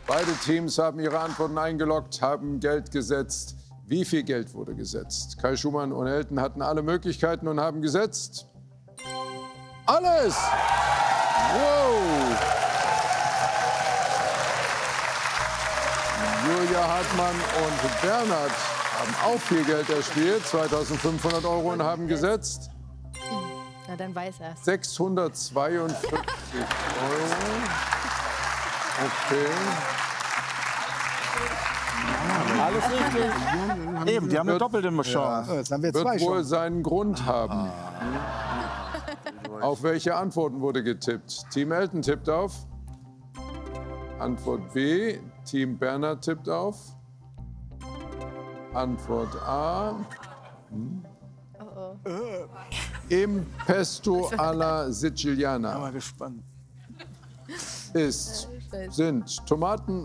Beide Teams haben ihre Antworten eingeloggt, haben Geld gesetzt. Wie viel Geld wurde gesetzt? Kai Schumann und Elton hatten alle Möglichkeiten und haben gesetzt. Alles! Wow! Julia Hartmann und Bernhard haben auch viel Geld erspielt, 2.500 € und haben gesetzt. Na, dann weiß er es. 652 €. Okay. Alles richtig. Eben, die haben eine doppelte Chance. Jetzt haben wir Wird zwei wohl schon. seinen Grund haben. Auf welche Antworten wurde getippt? Team Elton tippt auf. Antwort B. Team Bernhard tippt auf. Antwort A. Impesto alla Siciliana Mal gespannt. sind Tomaten